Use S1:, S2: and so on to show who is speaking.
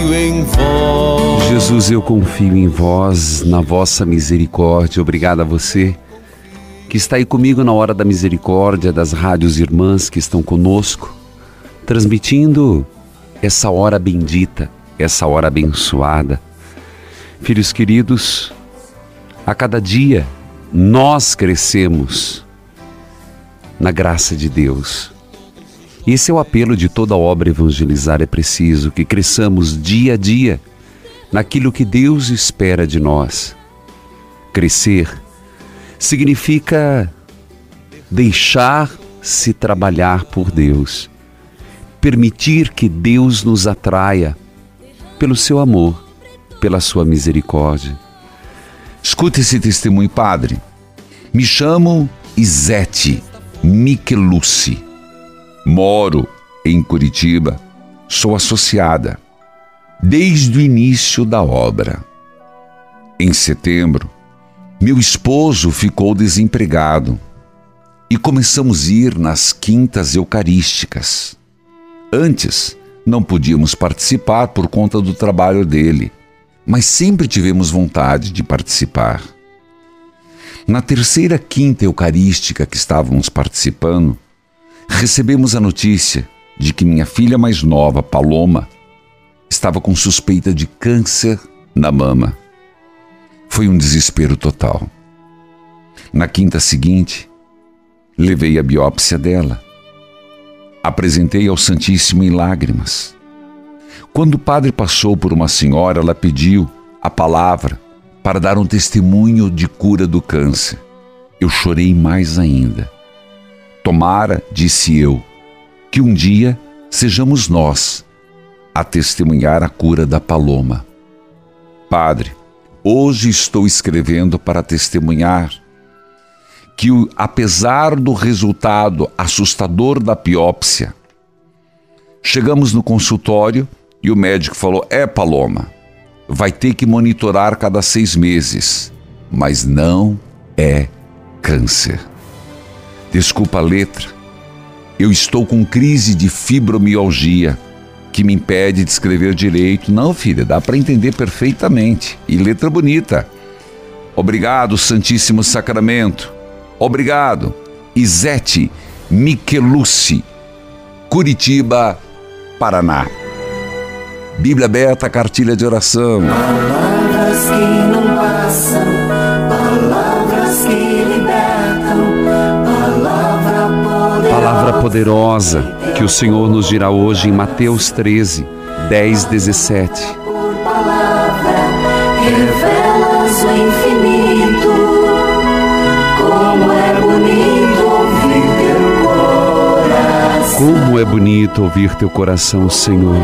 S1: confio em vós.
S2: Jesus, eu confio em vós, na vossa misericórdia. Obrigado a você que está aí comigo na hora da misericórdia, das rádios irmãs que estão conosco, transmitindo essa hora bendita, essa hora abençoada. Filhos queridos, a cada dia nós crescemos na graça de Deus. Esse é o apelo de toda obra evangelizar. É preciso que cresçamos dia a dia naquilo que Deus espera de nós. Crescer significa deixar-se trabalhar por Deus, permitir que Deus nos atraia pelo seu amor, pela sua misericórdia.
S3: Escuta esse testemunho, padre. Me chamo Izete Michelucci. Moro em Curitiba. Sou associada desde o início da obra. Em setembro, meu esposo ficou desempregado e começamos a ir nas quintas eucarísticas. Antes, não podíamos participar por conta do trabalho dele, mas sempre tivemos vontade de participar. Na terceira quinta eucarística que estávamos participando, recebemos a notícia de que minha filha mais nova, Paloma, estava com suspeita de câncer na mama. Foi um desespero total. Na quinta seguinte, levei a biópsia dela. Apresentei ao Santíssimo em lágrimas. Quando o padre passou por uma senhora, ela pediu a palavra para dar um testemunho de cura do câncer. Eu chorei mais ainda. Tomara, disse eu, que um dia sejamos nós a testemunhar a cura da Paloma. Padre, hoje estou escrevendo para testemunhar que, apesar do resultado assustador da biópsia, chegamos no consultório e o médico falou: Paloma, vai ter que monitorar cada 6 meses, mas não é câncer. Desculpa a letra, eu estou com crise de fibromialgia que me impede de escrever direito. Não, filha, dá para entender perfeitamente. E letra bonita. Obrigado, Santíssimo Sacramento. Obrigado. Izete Michelucci, Curitiba, Paraná. Bíblia aberta, cartilha de oração.
S4: Palavras que não passam, palavras que libertam,
S2: Palavra poderosa que o Senhor nos dirá hoje em Mateus 13, 10, 17.
S4: por palavra, revelas o infinito. Como é bonito ouvir teu coração.
S2: Como é bonito ouvir teu coração, Senhor.